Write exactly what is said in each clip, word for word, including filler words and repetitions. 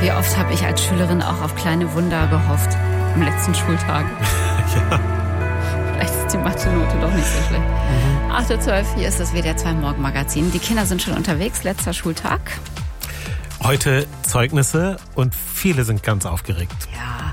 Wie oft habe ich als Schülerin auch auf kleine Wunder gehofft am letzten Schultag. Ja. Vielleicht ist die Mathe-Note doch nicht so schlecht. Mhm. acht Uhr zwölf, hier ist das W D R zwei Morgenmagazin. Die Kinder sind schon unterwegs, letzter Schultag. Heute Zeugnisse und viele sind ganz aufgeregt. Ja,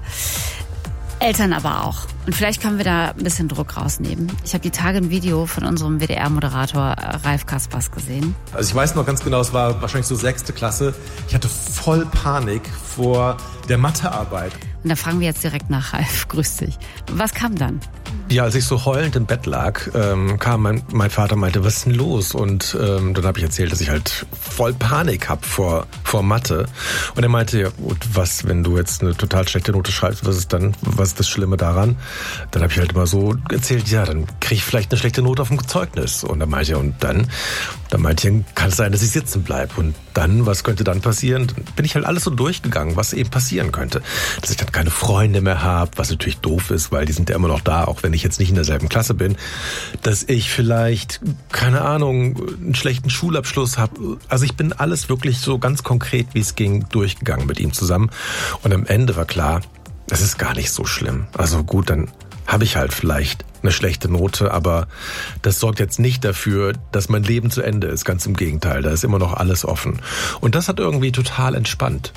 Eltern aber auch. Und vielleicht können wir da ein bisschen Druck rausnehmen. Ich habe die Tage ein Video von unserem W D R-Moderator Ralf Kaspers gesehen. Also ich weiß noch ganz genau, es war wahrscheinlich so sechste Klasse. Ich hatte voll Panik vor der Mathearbeit. Und da fragen wir jetzt direkt nach Ralf. Grüß dich. Was kam dann? Ja, als ich so heulend im Bett lag, ähm, kam mein, mein Vater und meinte, was ist denn los? Und ähm, dann habe ich erzählt, dass ich halt voll Panik habe vor, vor Mathe. Und er meinte, ja gut, was, wenn du jetzt eine total schlechte Note schreibst, was ist dann, was ist das Schlimme daran? Dann habe ich halt immer so erzählt, ja, dann kriege ich vielleicht eine schlechte Note auf dem Zeugnis. Und dann meinte er, und dann, dann meinte ich, kann es sein, dass ich sitzen bleibe. Und dann, was könnte dann passieren? Dann bin ich halt alles so durchgegangen, was eben passieren könnte. Dass ich dann keine Freunde mehr habe, was natürlich doof ist, weil die sind ja immer noch da, auch wenn ich jetzt nicht in derselben Klasse bin. Dass ich vielleicht, keine Ahnung, einen schlechten Schulabschluss habe. Also ich bin alles wirklich so ganz konkret, wie es ging, durchgegangen mit ihm zusammen. Und am Ende war klar, das ist gar nicht so schlimm. Also gut, dann habe ich halt vielleicht eine schlechte Note, aber das sorgt jetzt nicht dafür, dass mein Leben zu Ende ist. Ganz im Gegenteil, da ist immer noch alles offen. Und das hat irgendwie total entspannt.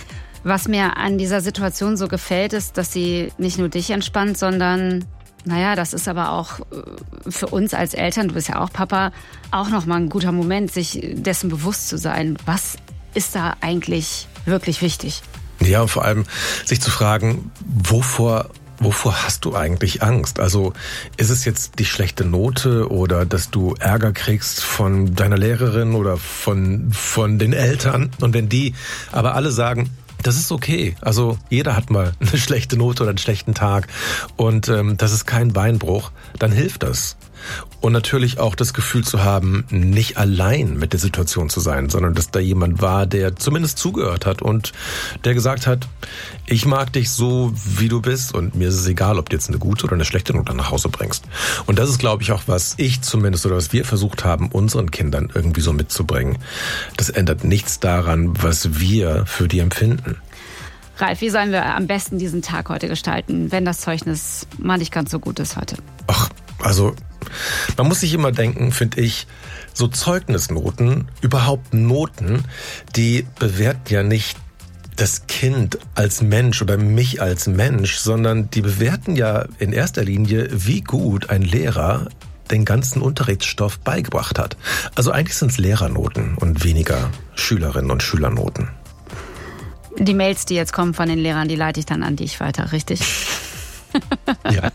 Was mir an dieser Situation so gefällt, ist, dass sie nicht nur dich entspannt, sondern, naja, das ist aber auch für uns als Eltern, du bist ja auch Papa, auch nochmal ein guter Moment, sich dessen bewusst zu sein. Was ist da eigentlich wirklich wichtig? Ja, und vor allem sich zu fragen, wovor Wovor hast du eigentlich Angst? Also ist es jetzt die schlechte Note oder dass du Ärger kriegst von deiner Lehrerin oder von, von den Eltern? Und wenn die aber alle sagen, das ist okay. Also jeder hat mal eine schlechte Note oder einen schlechten Tag und ähm, das ist kein Beinbruch, dann hilft das. Und natürlich auch das Gefühl zu haben, nicht allein mit der Situation zu sein, sondern dass da jemand war, der zumindest zugehört hat und der gesagt hat, ich mag dich so, wie du bist und mir ist es egal, ob du jetzt eine gute oder eine schlechte Note nach Hause bringst. Und das ist, glaube ich, auch, was ich zumindest oder was wir versucht haben, unseren Kindern irgendwie so mitzubringen. Das ändert nichts daran, was wir für die empfinden. Ralf, wie sollen wir am besten diesen Tag heute gestalten, wenn das Zeugnis mal nicht ganz so gut ist heute? Ach, also man muss sich immer denken, finde ich, so Zeugnisnoten, überhaupt Noten, die bewerten ja nicht das Kind als Mensch oder mich als Mensch, sondern die bewerten ja in erster Linie, wie gut ein Lehrer den ganzen Unterrichtsstoff beigebracht hat. Also eigentlich sind es Lehrernoten und weniger Schülerinnen und Schülernoten. Die Mails, die jetzt kommen von den Lehrern, die leite ich dann an dich weiter, richtig? Ja.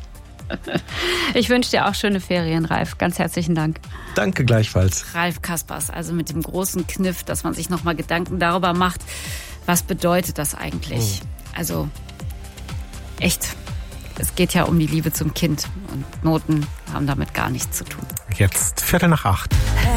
Ich wünsche dir auch schöne Ferien, Ralf. Ganz herzlichen Dank. Danke gleichfalls. Ralf Kaspers, also mit dem großen Kniff, dass man sich nochmal Gedanken darüber macht, was bedeutet das eigentlich? Oh. Also echt, es geht ja um die Liebe zum Kind und Noten haben damit gar nichts zu tun. Jetzt Viertel nach acht.